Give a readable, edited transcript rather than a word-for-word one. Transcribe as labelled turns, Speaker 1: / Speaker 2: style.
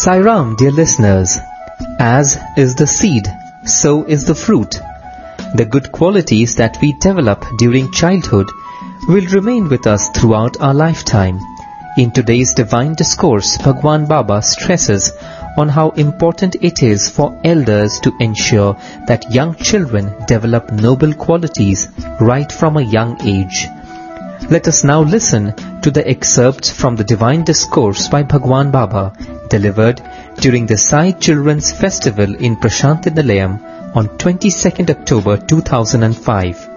Speaker 1: Sai Ram, dear listeners. As is the seed, so is the fruit. The good qualities that we develop during childhood will remain with us throughout our lifetime. In today's Divine Discourse, Bhagwan Baba stresses on how important it is for elders to ensure that young children develop noble qualities right from a young age. Let us now listen to the excerpt from the Divine Discourse by Bhagwan Baba, delivered during the Sai Children's Festival in Prashanthi Nilayam on 22nd October 2005.